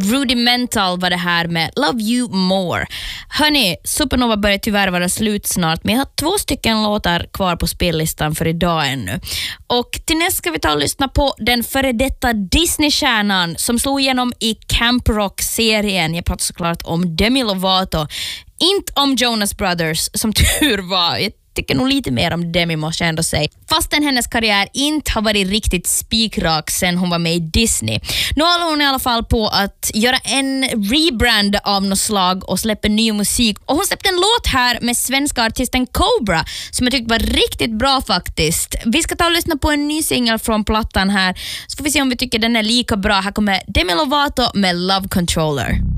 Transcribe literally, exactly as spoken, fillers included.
Rudimental var det här med Love You More. Hörni, Supernova börjar tyvärr vara slut snart, men jag har två stycken låtar kvar på spellistan för idag ännu. Och till nästa ska vi ta och lyssna på den före detta Disney-stjärnan som slog igenom i Camp Rock-serien. Jag pratar såklart om Demi Lovato. Inte om Jonas Brothers, som tur var. Jag tycker nog lite mer om Demi, måste jag ändå säga. Fastän hennes karriär inte har varit riktigt spikrak sen hon var med i Disney. Nu håller hon i alla fall på att göra en rebrand av något slag och släpper ny musik. Och hon släppte en låt här med svenska artisten Cobra som jag tyckte var riktigt bra faktiskt. Vi ska ta och lyssna på en ny singel från plattan här, så får vi se om vi tycker den är lika bra. Här kommer Demi Lovato med Love Controller.